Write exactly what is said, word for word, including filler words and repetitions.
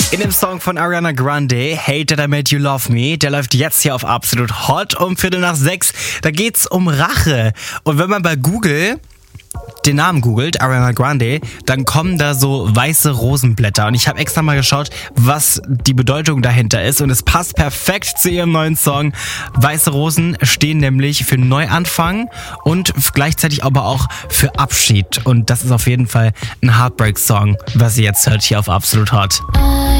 In dem Song von Ariana Grande, Hate That I Made You Love Me, der läuft jetzt hier auf Absolut Hot um Viertel nach sechs. Da geht's um Rache. Und wenn man bei Google den Namen googelt, Ariana Grande, dann kommen da so weiße Rosenblätter. Und ich habe extra mal geschaut, was die Bedeutung dahinter ist. Und es passt perfekt zu ihrem neuen Song. Weiße Rosen stehen nämlich für Neuanfang und gleichzeitig aber auch für Abschied. Und das ist auf jeden Fall ein Heartbreak-Song, was ihr jetzt hört hier auf Absolut Hot.